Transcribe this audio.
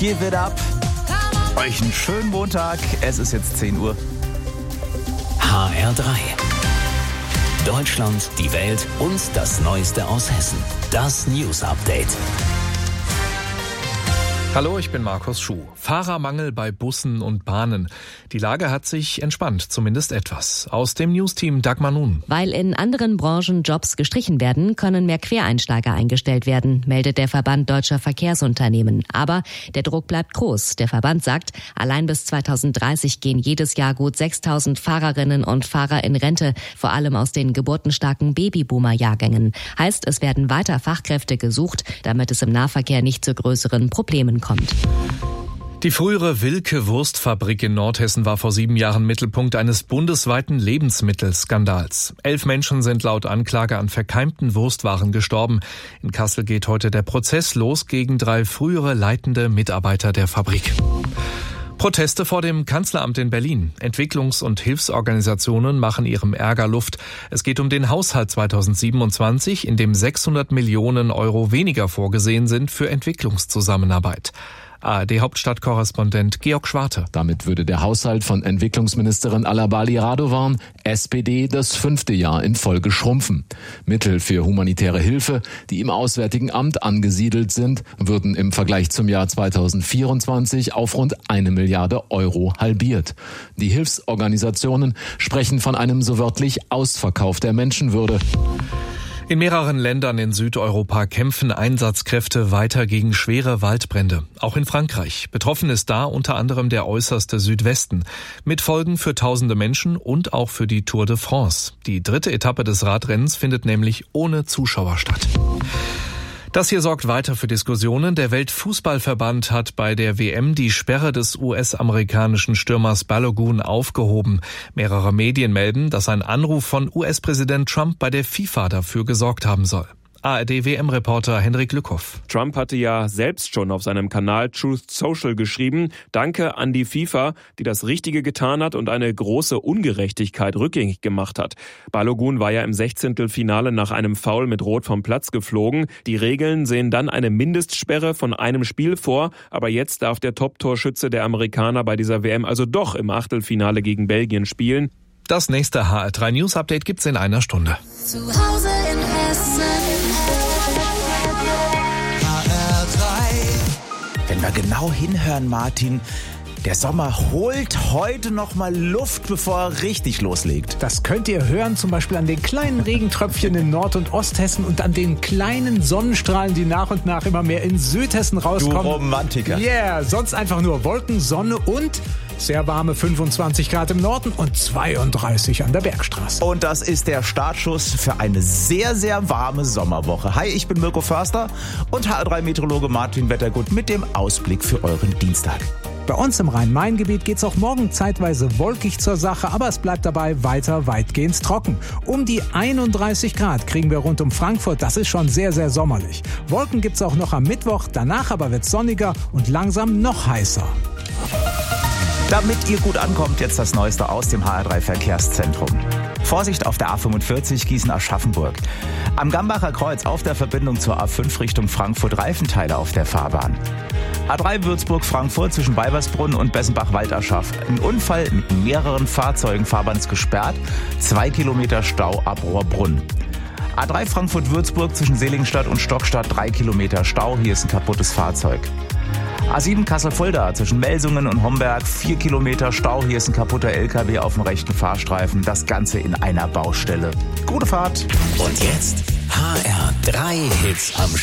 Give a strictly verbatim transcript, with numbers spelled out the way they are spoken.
Give it up. Euch einen schönen Montag. Es ist jetzt zehn Uhr. H R drei. Deutschland, die Welt und das Neueste aus Hessen. Das News Update. Hallo, ich bin Markus Schuh. Fahrermangel bei Bussen und Bahnen. Die Lage hat sich entspannt, zumindest etwas. Aus dem Newsteam Dagmar Nun. Weil in anderen Branchen Jobs gestrichen werden, können mehr Quereinsteiger eingestellt werden, meldet der Verband Deutscher Verkehrsunternehmen. Aber der Druck bleibt groß. Der Verband sagt, allein bis zweitausenddreißig gehen jedes Jahr gut sechstausend Fahrerinnen und Fahrer in Rente, vor allem aus den geburtenstarken Babyboomer-Jahrgängen. Heißt, es werden weiter Fachkräfte gesucht, damit es im Nahverkehr nicht zu größeren Problemen kommt. Die frühere Wilke-Wurstfabrik in Nordhessen war vor sieben Jahren Mittelpunkt eines bundesweiten Lebensmittelskandals. Elf Menschen sind laut Anklage an verkeimten Wurstwaren gestorben. In Kassel geht heute der Prozess los gegen drei frühere leitende Mitarbeiter der Fabrik. Proteste vor dem Kanzleramt in Berlin. Entwicklungs- und Hilfsorganisationen machen ihrem Ärger Luft. Es geht um den Haushalt zweitausendsiebenundzwanzig, in dem sechshundert Millionen Euro weniger vorgesehen sind für Entwicklungszusammenarbeit. A R D-Hauptstadtkorrespondent Georg Schwarte. Damit würde der Haushalt von Entwicklungsministerin Alabali Radovan, S P D, das fünfte Jahr in Folge schrumpfen. Mittel für humanitäre Hilfe, die im Auswärtigen Amt angesiedelt sind, würden im Vergleich zum Jahr zweitausendvierundzwanzig auf rund eine Milliarde Euro halbiert. Die Hilfsorganisationen sprechen von einem so wörtlich Ausverkauf der Menschenwürde. In mehreren Ländern in Südeuropa kämpfen Einsatzkräfte weiter gegen schwere Waldbrände. Auch in Frankreich. Betroffen ist da unter anderem der äußerste Südwesten. Mit Folgen für tausende Menschen und auch für die Tour de France. Die dritte Etappe des Radrennens findet nämlich ohne Zuschauer statt. Das hier sorgt weiter für Diskussionen. Der Weltfußballverband hat bei der W M die Sperre des U S-amerikanischen Stürmers Balogun aufgehoben. Mehrere Medien melden, dass ein Anruf von U S-Präsident Trump bei der FIFA dafür gesorgt haben soll. A R D-W M-Reporter Henrik Lückhoff. Trump hatte ja selbst schon auf seinem Kanal Truth Social geschrieben, Danke an die FIFA, die das Richtige getan hat und eine große Ungerechtigkeit rückgängig gemacht hat. Balogun war ja im Sechzehntelfinale nach einem Foul mit Rot vom Platz geflogen. Die Regeln sehen dann eine Mindestsperre von einem Spiel vor, aber jetzt darf der Top-Torschütze der Amerikaner bei dieser W M also doch im Achtelfinale gegen Belgien spielen. Das nächste H R drei News Update gibt's in einer Stunde. Zu Hause in Hessen. Wenn wir genau hinhören, Martin, der Sommer holt heute noch mal Luft, bevor er richtig loslegt. Das könnt ihr hören, zum Beispiel an den kleinen Regentröpfchen in Nord- und Osthessen und an den kleinen Sonnenstrahlen, die nach und nach immer mehr in Südhessen rauskommen. Du Romantiker. Yeah, sonst einfach nur Wolken, Sonne und sehr warme fünfundzwanzig Grad im Norden und zweiunddreißig an der Bergstraße. Und das ist der Startschuss für eine sehr, sehr warme Sommerwoche. Hi, ich bin Mirko Förster und H R drei Meteorologe Martin Wettergut mit dem Ausblick für euren Dienstag. Bei uns im Rhein-Main-Gebiet geht es auch morgen zeitweise wolkig zur Sache, aber es bleibt dabei weiter weitgehend trocken. Um die einunddreißig Grad kriegen wir rund um Frankfurt, das ist schon sehr, sehr sommerlich. Wolken gibt es auch noch am Mittwoch, danach aber wird es sonniger und langsam noch heißer. Damit ihr gut ankommt, jetzt das Neueste aus dem H R drei Verkehrszentrum. Vorsicht auf der A fünfundvierzig Gießen-Aschaffenburg. Am Gambacher Kreuz auf der Verbindung zur A fünf Richtung Frankfurt Reifenteile auf der Fahrbahn. A drei Würzburg-Frankfurt zwischen Weibersbrunn und Bessenbach-Walderschaff. Ein Unfall mit mehreren Fahrzeugen, Fahrbahn ist gesperrt. Zwei Kilometer Stau ab Rohrbrunn. A drei Frankfurt-Würzburg zwischen Seligenstadt und Stockstadt, drei Kilometer Stau, hier ist ein kaputtes Fahrzeug. A sieben Kassel-Fulda zwischen Melsungen und Homberg, vier Kilometer Stau, hier ist ein kaputter L K W auf dem rechten Fahrstreifen, das Ganze in einer Baustelle. Gute Fahrt! Und jetzt H R drei Hits am